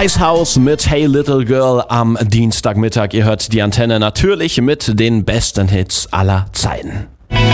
Icehouse mit Hey Little Girl am Dienstagmittag. Ihr hört die Antenne natürlich mit den besten Hits aller Zeiten.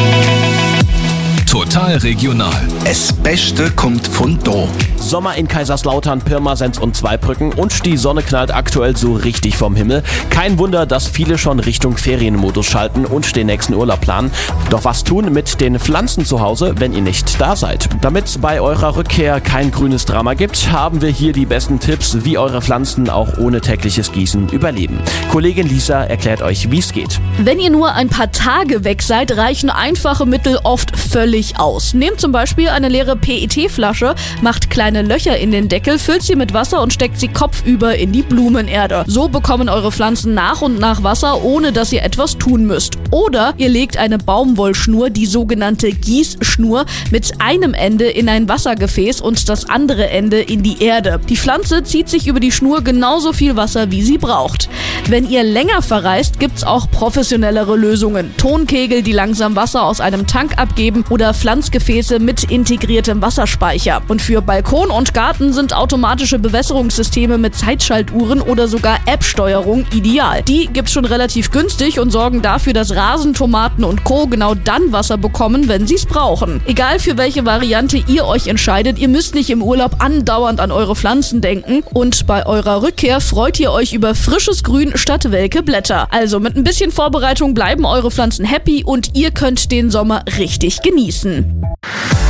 Total regional. Das Beste kommt von da. Sommer in Kaiserslautern, Pirmasens und Zweibrücken und die Sonne knallt aktuell so richtig vom Himmel. Kein Wunder, dass viele schon Richtung Ferienmodus schalten und den nächsten Urlaub planen. Doch was tun mit den Pflanzen zu Hause, wenn ihr nicht da seid? Damit es bei eurer Rückkehr kein grünes Drama gibt, haben wir hier die besten Tipps, wie eure Pflanzen auch ohne tägliches Gießen überleben. Kollegin Lisa erklärt euch, wie es geht. Wenn ihr nur ein paar Tage weg seid, reichen einfache Mittel oft völlig aus. Nehmt zum Beispiel eine leere PET-Flasche, macht kleine Löcher in den Deckel, füllt sie mit Wasser und steckt sie kopfüber in die Blumenerde. So bekommen eure Pflanzen nach und nach Wasser, ohne dass ihr etwas tun müsst. Oder ihr legt eine Baumwollschnur, die sogenannte Gießschnur, mit einem Ende in ein Wassergefäß und das andere Ende in die Erde. Die Pflanze zieht sich über die Schnur genauso viel Wasser, wie sie braucht. Wenn ihr länger verreist, gibt's auch professionellere Lösungen. Tonkegel, die langsam Wasser aus einem Tank abgeben, oder Pflanzgefäße mit integriertem Wasserspeicher. Und für Balkon und Garten sind automatische Bewässerungssysteme mit Zeitschaltuhren oder sogar App-Steuerung ideal. Die gibt's schon relativ günstig und sorgen dafür, dass Rasen, Tomaten und Co. genau dann Wasser bekommen, wenn sie's brauchen. Egal für welche Variante ihr euch entscheidet, ihr müsst nicht im Urlaub andauernd an eure Pflanzen denken und bei eurer Rückkehr freut ihr euch über frisches Grün statt welke Blätter. Also mit ein bisschen Vorbereitung bleiben eure Pflanzen happy und ihr könnt den Sommer richtig genießen.